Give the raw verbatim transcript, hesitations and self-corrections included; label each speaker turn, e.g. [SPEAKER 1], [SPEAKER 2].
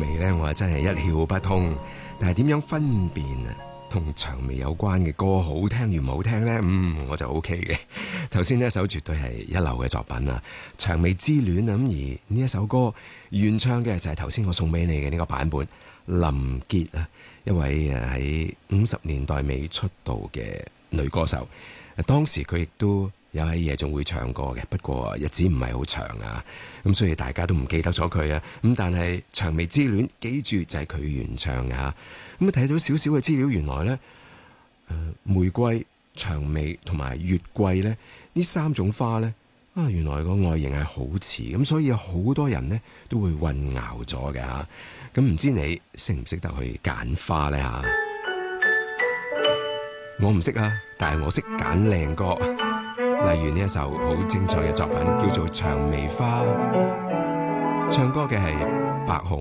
[SPEAKER 1] 眉咧，我真係一竅不通。但係點樣分辨啊？同薔薇有關嘅歌好聽與唔好聽呢？嗯，我就 OK 嘅。頭先呢一首絕對係一流嘅作品啊，《薔薇之戀》啊，咁而呢一首歌原唱嘅就係頭先我送俾你嘅呢個版本，林潔啊，一位誒喺五十年代尾出道嘅女歌手。當時佢亦都有喺夜總會唱歌嘅，不過日子唔係好長啊，咁所以大家都唔記得咗佢啊。咁但係《薔薇之戀》記住就係佢原唱啊。咁睇到少少嘅資料，原來呢，誒玫瑰、薔薇同埋月桂呢，呢三種花呢，啊原來個外形係好似，咁所以有好多人呢都會混淆咗嘅嚇。咁唔知你識唔識得去揀花呢？嚇？我唔識啊，但係我識揀靚歌，例如呢一首好精彩嘅作品叫做《薔薇花》，唱歌嘅係白虹。